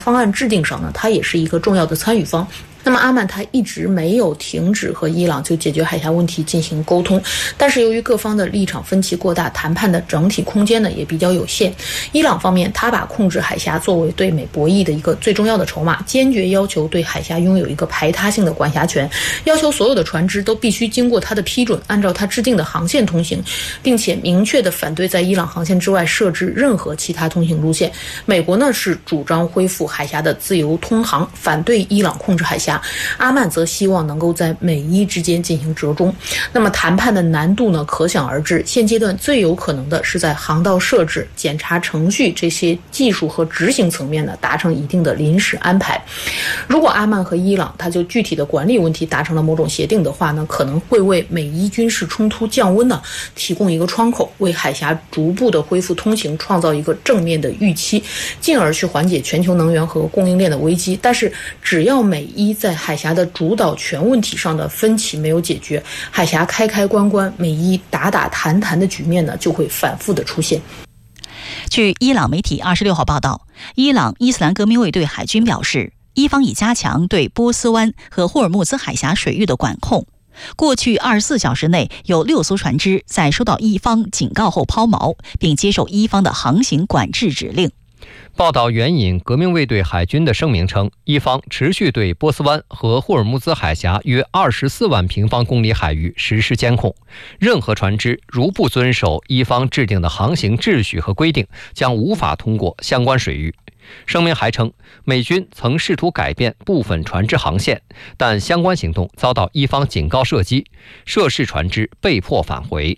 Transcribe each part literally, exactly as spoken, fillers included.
方案制定上呢，它也是一个重要的参与方。那么阿曼他一直没有停止和伊朗就解决海峡问题进行沟通，但是由于各方的立场分歧过大，谈判的整体空间呢也比较有限。伊朗方面，他把控制海峡作为对美博弈的一个最重要的筹码，坚决要求对海峡拥有一个排他性的管辖权，要求所有的船只都必须经过他的批准，按照他制定的航线通行，并且明确的反对在伊朗航线之外设置任何其他通行路线。美国呢是主张恢复海峡的自由通航，反对伊朗控制海峡。阿曼则希望能够在美伊之间进行折中。那么谈判的难度呢，可想而知。现阶段最有可能的是在航道设置、检查程序这些技术和执行层面呢，达成一定的临时安排。如果阿曼和伊朗他就具体的管理问题达成了某种协定的话呢，可能会为美伊军事冲突降温呢提供一个窗口，为海峡逐步的恢复通行创造一个正面的预期，进而去缓解全球能源和供应链的危机。但是只要美伊在海峡的主导权问题上的分歧没有解决，海峡开开关关、美伊打打谈谈的局面呢，就会反复的出现。 据伊朗媒体二十六号报道，伊朗伊斯兰革命卫队海军表示，伊方已加强对波斯湾和霍尔木兹海峡水域的管控。过去二十四小时内，有六艘船只在收到伊方警告后抛锚，并接受伊方的航行管制指令。 报道援引革命卫队海军的声明称，伊方持续对波斯湾和霍尔木兹海峡约二十四万平方公里海域实施监控，任何船只如不遵守伊方制定的航行秩序和规定，将无法通过相关水域。声明还称，美军曾试图改变部分船只航线，但相关行动遭到伊方警告射击，涉事船只被迫返回。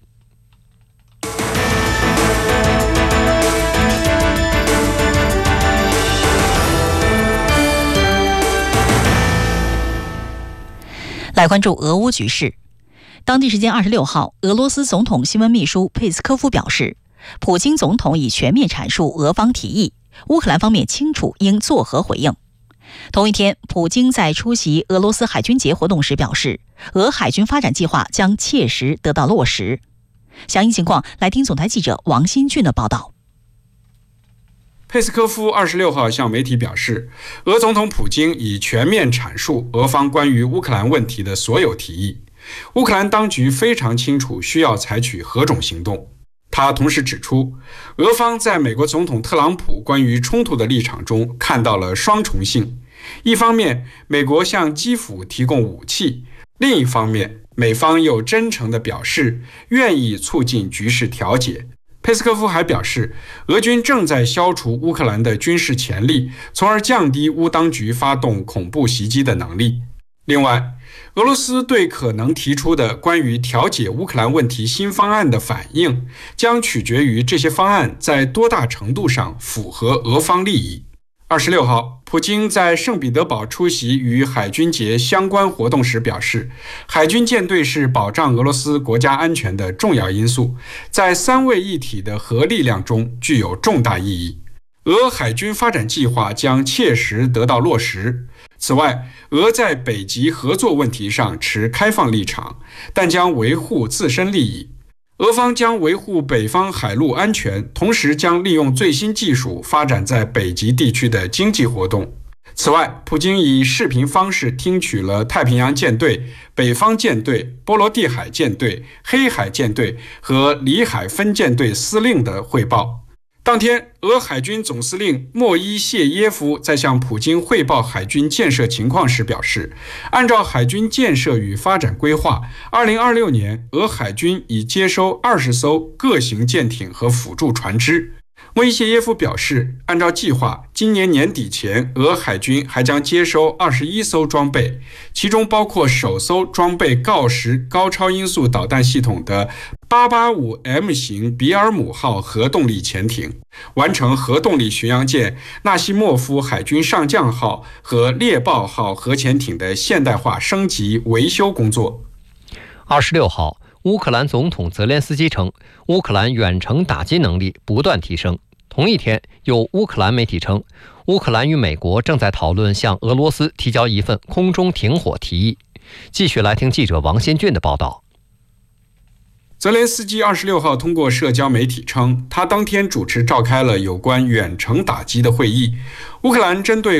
来关注俄乌局势。当地时间二十六号，俄罗斯总统新闻秘书佩斯科夫表示，普京总统已全面阐述俄方提议，乌克兰方面清楚应作何回应。同一天，普京在出席俄罗斯海军节活动时表示，俄海军发展计划将切实得到落实。详细情况来听总台记者王新俊的报道。 佩斯科夫二十六号向媒体表示，俄总统普京已全面阐述俄方关于乌克兰问题的所有提议，乌克兰当局非常清楚需要采取何种行动。他同时指出，俄方在美国总统特朗普关于冲突的立场中看到了双重性，一方面美国向基辅提供武器，另一方面美方又真诚地表示愿意促进局势调解。佩斯科夫还表示，俄军正在消除乌克兰的军事潜力，从而降低乌当局发动恐怖袭击的能力。另外，俄罗斯对可能提出的关于调解乌克兰问题新方案的反应，将取决于这些方案在多大程度上符合俄方利益。二十六号，普京在圣彼得堡出席与海军节相关活动时表示，海军舰队是保障俄罗斯国家安全的重要因素，在三位一体的核力量中具有重大意义。俄海军发展计划将切实得到落实。此外，俄在北极合作问题上持开放立场，但将维护自身利益。俄方将维护北方海陆安全，同时将利用最新技术发展在北极地区的经济活动。此外，普京以视频方式听取了太平洋舰队、北方舰队、波罗的海舰队、黑海舰队和里海分舰队司令的汇报。当天，俄海军总司令莫伊谢耶夫在向普京汇报海军建设情况时表示，按照海军建设与发展规划，二零二六年俄海军已接收二十艘各型舰艇和辅助船只。莫伊谢耶夫表示，按照计划，今年年底前，俄海军还将接收二十一艘装备，其中包括首艘装备锆石高超音速导弹系统的八八五 M 型比尔姆号核动力潜艇，完成核动力巡洋舰纳西莫夫海军上将号和猎豹号核潜艇的现代化升级维修工作。 二十六号，乌克兰总统泽连斯基称，乌克兰远程打击能力不断提升。同一天，有乌克兰媒体称，乌克兰与美国正在讨论向俄罗斯提交一份空中停火提议。继续来听记者王先俊的报道。 泽连斯基二十六号通过社交媒体称，他当天主持召开了有关远程打击的会议。乌克兰针对